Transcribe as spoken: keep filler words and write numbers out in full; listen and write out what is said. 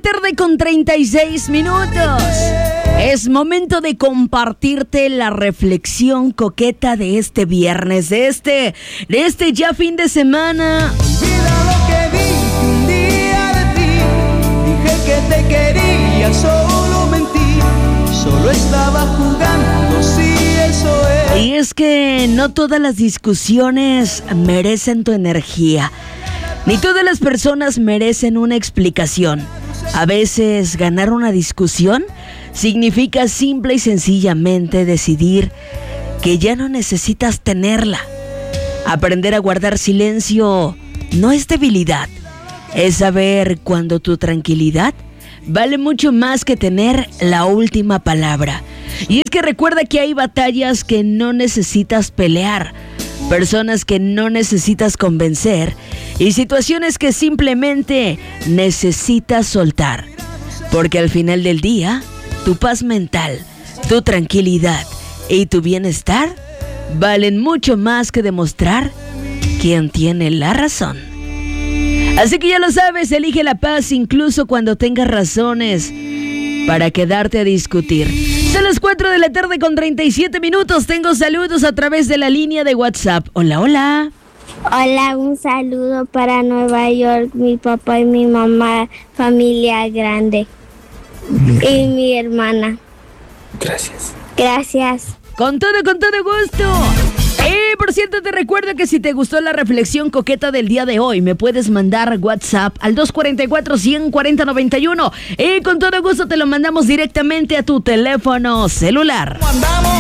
tarde con treinta y seis minutos. Es momento de compartirte la reflexión coqueta de este viernes, de este, de este ya fin de semana. Olvida lo que dije un día de ti. Dije que te quería, solo mentí. Solo estaba jugando, sí, eso es. Y es que no todas las discusiones merecen tu energía. Ni todas las personas merecen una explicación. A veces ganar una discusión significa simple y sencillamente decidir que ya no necesitas tenerla. Aprender a guardar silencio no es debilidad, es saber cuando tu tranquilidad vale mucho más que tener la última palabra. Y es que recuerda que hay batallas que no necesitas pelear, personas que no necesitas convencer y situaciones que simplemente necesitas soltar. Porque al final del día, tu paz mental, tu tranquilidad y tu bienestar valen mucho más que demostrar quién tiene la razón. Así que ya lo sabes, elige la paz incluso cuando tengas razones para quedarte a discutir. Son las cuatro de la tarde con treinta y siete minutos. Tengo saludos a través de la línea de WhatsApp. Hola, hola. Hola, un saludo para Nueva York, mi papá y mi mamá, familia grande. Y mi hermana. Gracias. Gracias. Con todo, con todo gusto. Y por cierto, te recuerdo que si te gustó la reflexión coqueta del día de hoy, me puedes mandar WhatsApp al dos cuatro cuatro, uno cero cuatro nueve uno y con todo gusto te lo mandamos directamente a tu teléfono celular. Andamos